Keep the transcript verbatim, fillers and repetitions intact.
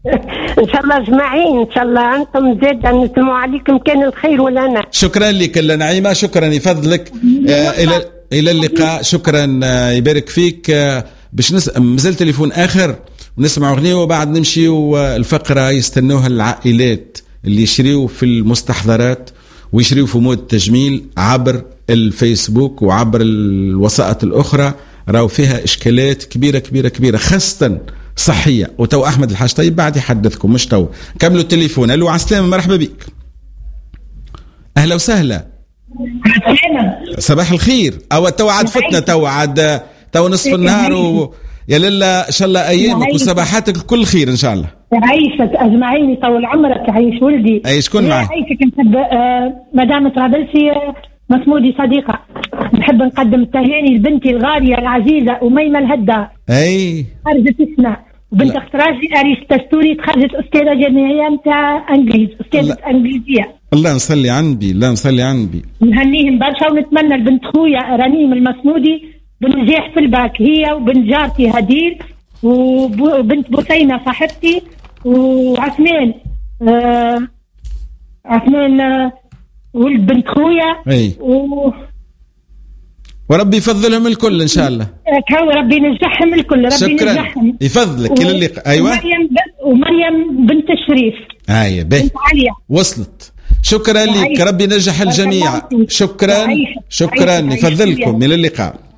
ان شاء الله اجمعين، ان شاء الله انتم زاد نسمع عليكم كان الخير ولا. شكرا لك نعيمه، شكرا يفضلك. آه الى الى اللقاء، شكرا. آه يبارك فيك. آه باش نس... مازال تليفون اخر ونسمع اغنيه وبعد نمشي. والفقره يستنوها العائلات اللي يشريوا في المستحضرات ويشريوا في مود التجميل عبر الفيسبوك وعبر الوسائط الاخرى، راو فيها اشكالات كبيره كبيره كبيره خاصه صحيه. وتو احمد الحاج طيب بعد يحدثكم، مش تو. كملوا التليفون. الو على السلامه، مرحبا بك. اهلا وسهلا. صباح الخير. او تو عاد فتنا، تو عاد تو نصف النهار و... يا لله ان شاء الله ايامك وصباحاتك الكل خير ان شاء الله. يعيشك اجمعين، يطول عمرك، يعيش ولدي. اي شكون معي؟ يعيشك. نحب آه مدام ترابلسي آه مسمودي صديقه، نحب نقدم التهاني لبنتي الغاليه العزيزه أميمة الهدار. اي خرجت تسمع. وبنت اخت راجلي اريس تستوري تخرجت استاذه جامعيه نتاع انجليز، استاذه انجليزيه. الله نصلي على النبي، الله نصلي على النبي. نهنيهم برشا ونتمنى لبنت خويا رنيم المسمودي بالنجاح في الباك، هي وبنت جارتي هديل وبنت بثينه صاحبتي وعثمان آه عثمان آه ولد بنت خويا. اي و... وربي يفضلهم الكل ان شاء الله. كاو ربي ينجحهم الكل، ربي شكرا. ينجحهم. يفضلك و... اللي ايوه. ومريم ب... ومريم بنت الشريف. اي به وصلت. شكرا لك، ربي ينجح الجميع. شكرا شكرا. يفضلكم. الى اللقاء.